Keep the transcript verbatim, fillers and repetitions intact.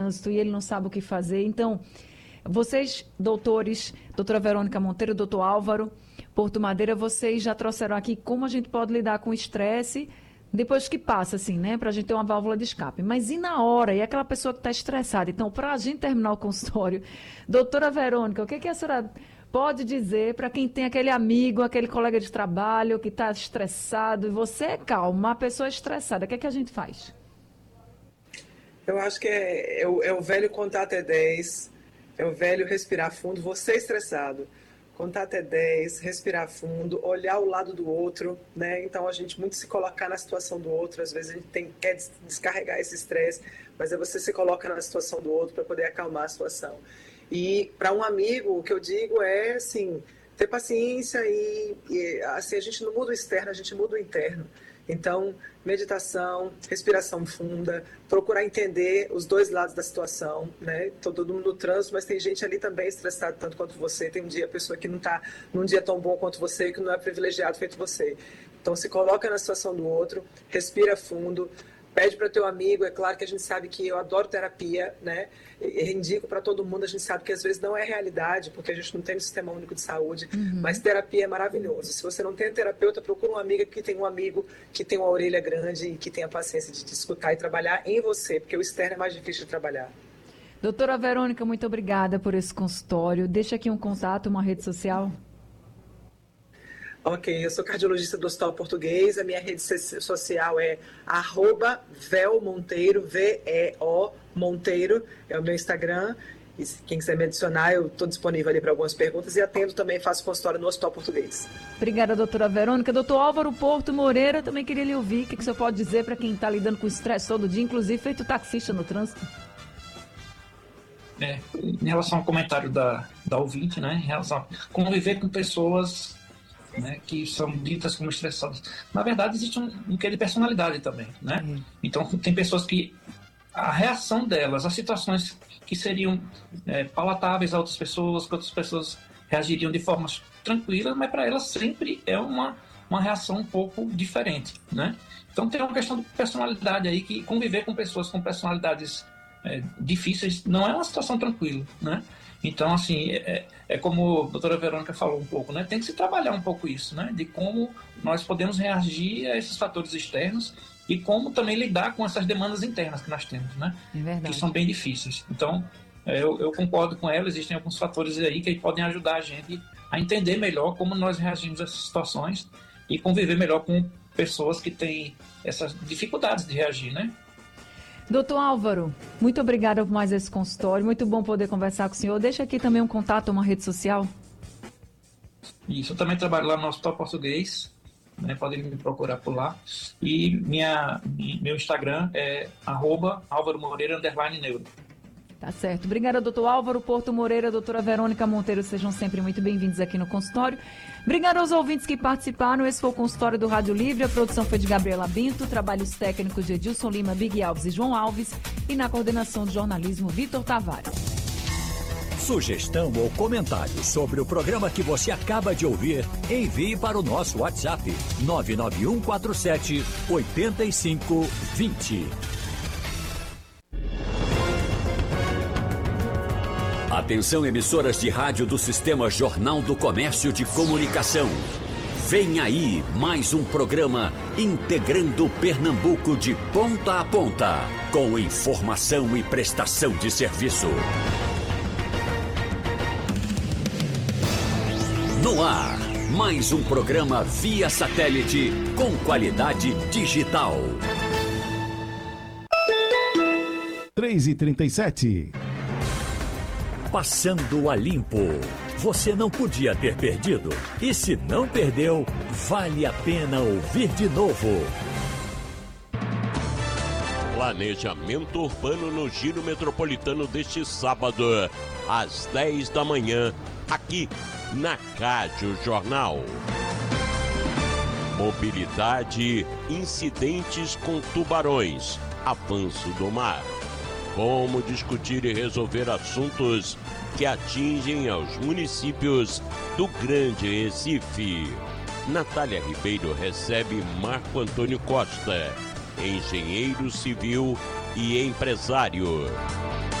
trânsito e ele não sabe o que fazer. Então, vocês, doutores, doutora Verônica Monteiro, doutor Álvaro Porto Madeira, vocês já trouxeram aqui como a gente pode lidar com o estresse depois que passa, assim, né? Para a gente ter uma válvula de escape. Mas e na hora? E aquela pessoa que está estressada? Então, para a gente terminar o consultório, doutora Verônica, o que, que a senhora pode dizer para quem tem aquele amigo, aquele colega de trabalho que está estressado e você é calma, a pessoa é estressada, o que é que a gente faz? Eu acho que é, é, o, é o velho contar até dez, é o velho respirar fundo, você estressado, contar até dez, respirar fundo, olhar o lado do outro, né? Então a gente muito se colocar na situação do outro, às vezes a gente tem, quer descarregar esse estresse, mas é você se coloca na situação do outro para poder acalmar a situação. E para um amigo, o que eu digo é, assim, ter paciência e, e, assim, a gente não muda o externo, a gente muda o interno. Então, meditação, respiração funda, procurar entender os dois lados da situação, né? Todo mundo no trânsito, mas tem gente ali também estressada tanto quanto você. Tem um dia a pessoa que não está num dia tão bom quanto você, que não é privilegiado feito você. Então, se coloca na situação do outro, respira fundo, pede para teu amigo. É claro que a gente sabe que eu adoro terapia, né? Eu indico para todo mundo, a gente sabe que às vezes não é realidade, porque a gente não tem um sistema único de saúde, uhum. Mas terapia é maravilhoso. Se você não tem terapeuta, procura uma amiga que tem um amigo que tem uma orelha grande e que tem a paciência de te escutar e trabalhar em você, porque o externo é mais difícil de trabalhar. Doutora Verônica, muito obrigada por esse consultório. Deixa aqui um contato, uma rede social. Ok, eu sou cardiologista do Hospital Português, a minha rede social é arroba velmonteiro, V E O Monteiro, é o meu Instagram. E quem quiser me adicionar, eu estou disponível ali para algumas perguntas e atendo também, faço consultório no Hospital Português. Obrigada, doutora Verônica. Doutor Álvaro Porto Moreira, também queria lhe ouvir. O que, que o senhor pode dizer para quem está lidando com estresse todo dia, inclusive feito taxista no trânsito? É, em relação ao comentário da, da ouvinte, né, em relação a conviver com pessoas, né, que são ditas como estressadas. Na verdade, existe um, um quê de personalidade também, né? Uhum. Então, tem pessoas que a reação delas, as situações que seriam é, palatáveis a outras pessoas, que outras pessoas reagiriam de forma tranquila, mas para elas sempre é uma, uma reação um pouco diferente, né? Então, tem uma questão de personalidade aí, que conviver com pessoas com personalidades é, difíceis não é uma situação tranquila, né? Então, assim, é, é como a doutora Verônica falou um pouco, né? Tem que se trabalhar um pouco isso, né? De como nós podemos reagir a esses fatores externos e como também lidar com essas demandas internas que nós temos, né? É verdade. Que são bem difíceis. Então, é, eu, eu concordo com ela, existem alguns fatores aí que podem ajudar a gente a entender melhor como nós reagimos a essas situações e conviver melhor com pessoas que têm essas dificuldades de reagir, né? Doutor Álvaro, muito obrigada por mais esse consultório, muito bom poder conversar com o senhor. Deixa aqui também um contato, uma rede social. Isso, eu também trabalho lá no Hospital Português, né, podem me procurar por lá. E minha, meu Instagram é arroba Álvaro Moreira, underline neuro. Tá certo. Obrigada, doutor Álvaro Porto Moreira, doutora Verônica Monteiro, sejam sempre muito bem-vindos aqui no consultório. Obrigada aos ouvintes que participaram. Esse foi o consultório do Rádio Livre. A produção foi de Gabriela Binto, trabalhos técnicos de Edilson Lima, Big Alves e João Alves, e na coordenação de jornalismo, Vitor Tavares. Sugestão ou comentário sobre o programa que você acaba de ouvir, envie para o nosso WhatsApp nove nove um quatro sete oito cinco dois zero. Atenção, emissoras de rádio do Sistema Jornal do Comércio de Comunicação. Vem aí mais um programa integrando Pernambuco de ponta a ponta, com informação e prestação de serviço. No ar, mais um programa via satélite com qualidade digital. três e trinta e sete. Passando a limpo. Você não podia ter perdido. E se não perdeu, vale a pena ouvir de novo. Planejamento urbano no Giro Metropolitano deste sábado, às dez da manhã, aqui na Rádio Jornal. Mobilidade, incidentes com tubarões, avanço do mar. Como discutir e resolver assuntos que atingem aos municípios do Grande Recife. Natália Ribeiro recebe Marco Antônio Costa, engenheiro civil e empresário.